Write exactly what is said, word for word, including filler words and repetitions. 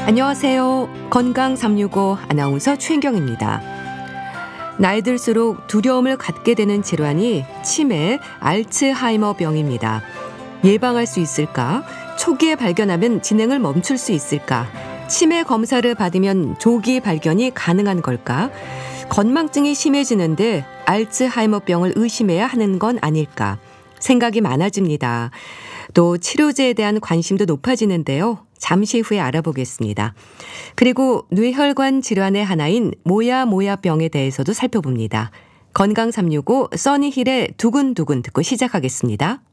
안녕하세요. 건강 삼육오 아나운서 최인경입니다. 나이 들수록 두려움을 갖게 되는 질환이 치매, 알츠하이머병입니다. 예방할 수 있을까? 초기에 발견하면 진행을 멈출 수 있을까? 치매 검사를 받으면 조기 발견이 가능한 걸까? 건망증이 심해지는데 알츠하이머병을 의심해야 하는 건 아닐까? 생각이 많아집니다. 또 치료제에 대한 관심도 높아지는데요. 잠시 후에 알아보겠습니다. 그리고 뇌혈관 질환의 하나인 모야모야병에 대해서도 살펴봅니다. 건강 삼육오 써니힐의 두근두근 듣고 시작하겠습니다.